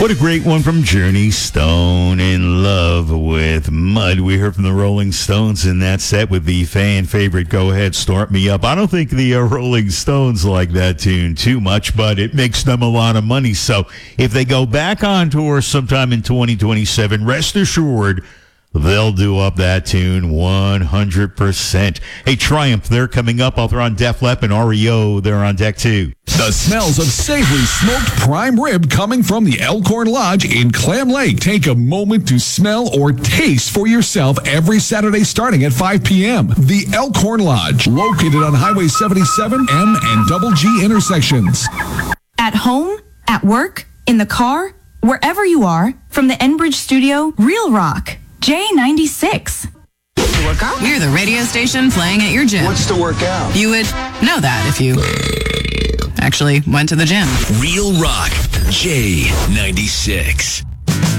What a great one from Journey, Stone in Love with Mud. We heard from the Rolling Stones in that set with the fan favorite, Go Ahead, Start Me Up. I don't think the Rolling Stones like that tune too much, but it makes them a lot of money. So if they go back on tour sometime in 2027, rest assured, they'll do up that tune 100%. Hey, Triumph, they're coming up. I'll throw on Def Leppard and REO. They're on deck too. The smells of savory smoked prime rib coming from the Elkhorn Lodge in Clam Lake. Take a moment to smell or taste for yourself every Saturday starting at 5 p.m. The Elkhorn Lodge, located on Highway 77, M and Double G intersections. At home, at work, in the car, wherever you are, from the Enbridge studio, Real Rock. J96. We're the radio station playing at your gym. What's to work out? You would know that if you actually went to the gym. Real Rock, J96.